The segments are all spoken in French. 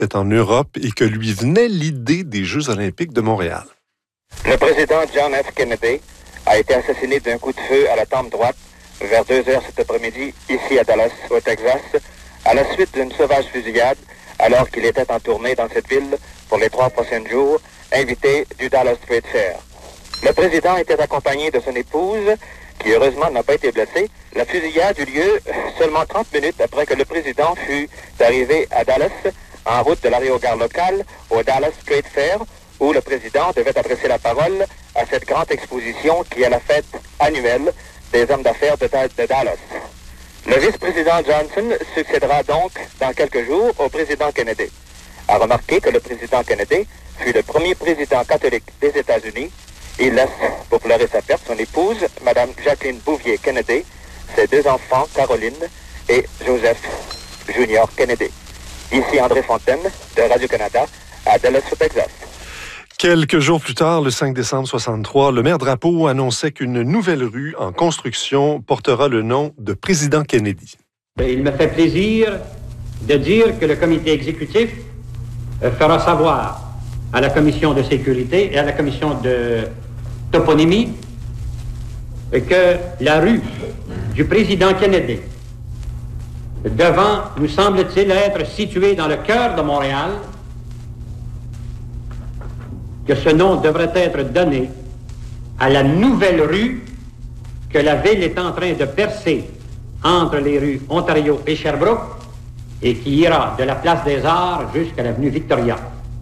est en Europe et que lui venait l'idée des Jeux olympiques de Montréal. Le président John F. Kennedy a été assassiné d'un coup de feu à la tempe droite vers 2 heures cet après-midi, ici à Dallas, au Texas, à la suite d'une sauvage fusillade, alors qu'il était en tournée dans cette ville pour les 3 prochains jours, invité du Dallas Trade Fair. Le président était accompagné de son épouse, qui heureusement n'a pas été blessée. La fusillade eut lieu seulement 30 minutes après que le président fut arrivé à Dallas, en route de l'aérogare locale, au Dallas Trade Fair, où le président devait adresser la parole à cette grande exposition qui est la fête annuelle des hommes d'affaires de Dallas. Le vice-président Johnson succédera donc dans quelques jours au président Kennedy. À remarquer que le président Kennedy fut le premier président catholique des États-Unis. Il laisse, pour pleurer sa perte, son épouse, Mme Jacqueline Bouvier Kennedy, ses 2 enfants, Caroline et Joseph Junior Kennedy. Ici André Fontaine, de Radio-Canada, à Dallas, au Texas. Quelques jours plus tard, le 5 décembre 1963, le maire Drapeau annonçait qu'une nouvelle rue en construction portera le nom de Président Kennedy. Il me fait plaisir de dire que le comité exécutif fera savoir à la commission de sécurité et à la commission de toponymie que la rue du président Kennedy devant, nous semble-t-il, être située dans le cœur de Montréal, que ce nom devrait être donné à la nouvelle rue que la ville est en train de percer entre les rues Ontario et Sherbrooke et qui ira de la place des Arts jusqu'à l'avenue Victoria.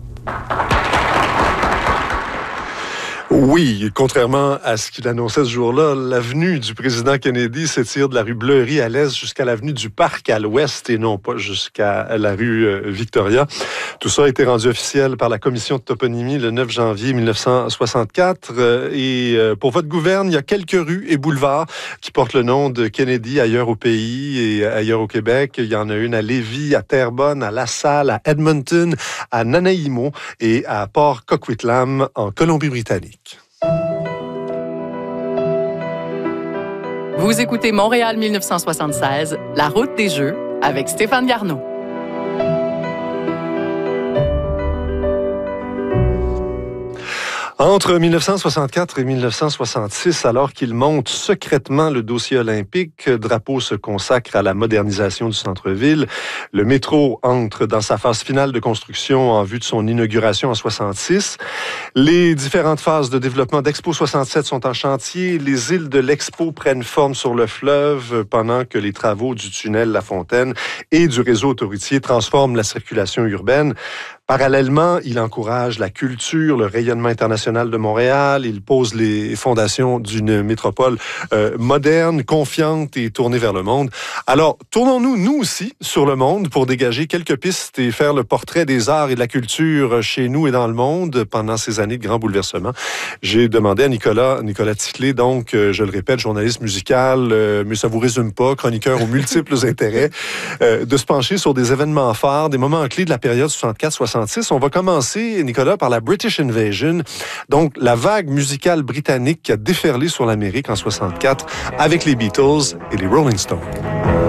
Oui, contrairement à ce qu'il annonçait ce jour-là, l'avenue du président Kennedy s'étire de la rue Bleury à l'est jusqu'à l'avenue du Parc à l'ouest et non pas jusqu'à la rue Victoria. Tout ça a été rendu officiel par la commission de toponymie le 9 janvier 1964. Et pour votre gouverne, il y a quelques rues et boulevards qui portent le nom de Kennedy ailleurs au pays et ailleurs au Québec. Il y en a une à Lévis, à Terrebonne, à La Salle, à Edmonton, à Nanaimo et à Port Coquitlam en Colombie-Britannique. Vous écoutez Montréal 1976, la route des Jeux, avec Stéphane Garneau. Entre 1964 et 1966, alors qu'il monte secrètement le dossier olympique, Drapeau se consacre à la modernisation du centre-ville. Le métro entre dans sa phase finale de construction en vue de son inauguration en 66. Les différentes phases de développement d'Expo 67 sont en chantier. Les îles de l'Expo prennent forme sur le fleuve pendant que les travaux du tunnel La Fontaine et du réseau autoroutier transforment la circulation urbaine. Parallèlement, il encourage la culture, le rayonnement international de Montréal. Il pose les fondations d'une métropole moderne, confiante et tournée vers le monde. Alors, tournons-nous, nous aussi, sur le monde pour dégager quelques pistes et faire le portrait des arts et de la culture chez nous et dans le monde pendant ces années de grands bouleversements. J'ai demandé à Nicolas Ticlé, donc, je le répète, journaliste musical, mais ça vous résume pas, chroniqueur aux multiples intérêts, de se pencher sur des événements phares, des moments clés de la période 64-66. On va commencer, Nicolas, par la British Invasion, donc la vague musicale britannique qui a déferlé sur l'Amérique en 64 avec les Beatles et les Rolling Stones.